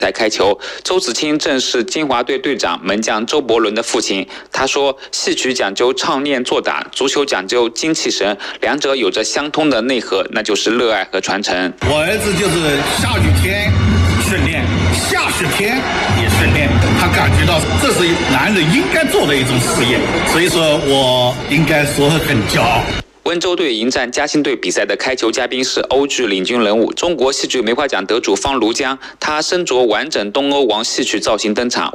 赛开球。周子清正是金华队队长门将周伯伦的父亲。他说，戏曲讲究唱念做打，足球讲究精气神，两者有着相通的内核，那就是热爱和传承。 我儿子就是下雨天训练，下雪天也训练，他感觉到这是男人应该做的一种事业，所以说我应该说很骄傲。 温州队迎战嘉兴队比赛的开球嘉宾是欧剧领军人物中国戏剧梅花奖得主方庐江，他身着完整东欧王戏曲造型登场。